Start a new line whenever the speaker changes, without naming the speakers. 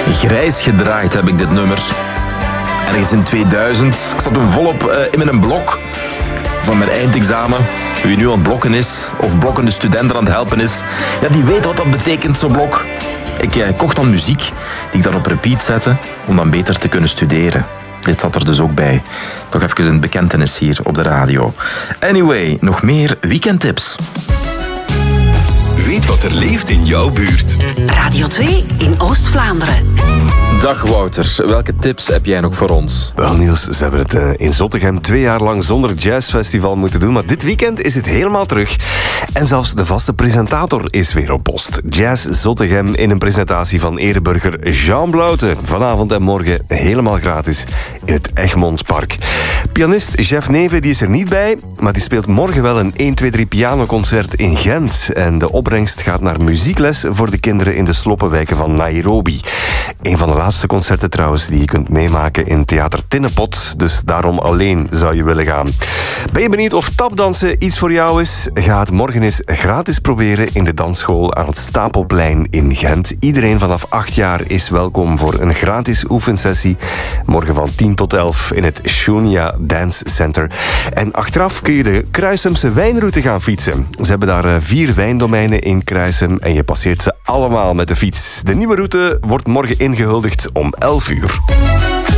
Grijs gedraaid heb ik dit nummer. Ergens in 2000. Ik zat toen volop in mijn blok van mijn eindexamen. Wie nu aan het blokken is, of blokkende studenten aan het helpen is, ja, die weet wat dat betekent, zo'n blok. Ik kocht dan muziek die ik dan op repeat zette om dan beter te kunnen studeren. Dit zat er dus ook bij. Toch even een bekentenis hier op de radio. Anyway, nog meer weekendtips.
Weet wat er leeft in jouw buurt.
Radio 2 in Oost-Vlaanderen.
Dag Wouter, welke tips heb jij nog voor ons?
Wel Niels, ze hebben het in Zottegem 2 jaar lang zonder jazzfestival moeten doen, maar dit weekend is het helemaal terug. En zelfs de vaste presentator is weer op post. Jazz Zottegem in een presentatie van ereburger Jean Blaute. Vanavond en morgen helemaal gratis in het Egmondpark. Pianist Jeff Neven die is er niet bij, maar die speelt morgen wel een 1, 2, 3 pianoconcert in Gent. En de opbrengst gaat naar muziekles voor de kinderen in de sloppenwijken van Nairobi. Een van de laatste concerten trouwens die je kunt meemaken in Theater Tinnepot. Dus daarom alleen zou je willen gaan. Ben je benieuwd of tapdansen iets voor jou is? Ga het morgen eens gratis proberen in de dansschool aan het Stapelplein in Gent. Iedereen vanaf 8 jaar is welkom voor een gratis oefensessie. Morgen van 10 tot 11 in het Shunya Dance Center. En achteraf kun je de Kruisemse wijnroute gaan fietsen. Ze hebben daar 4 wijndomeinen in Kruisem en je passeert ze allemaal met de fiets. De nieuwe route wordt morgen ingehuldigd om 11 uur.